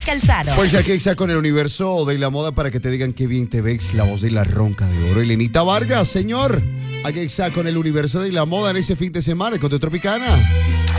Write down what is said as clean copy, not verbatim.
Calzado. Pues aquí está con el universo de la moda para que te digan qué bien te ves, la voz de la ronca de oro. Elenita Vargas, señor. Aquí está con el universo de la moda en ese fin de semana con Tropicana.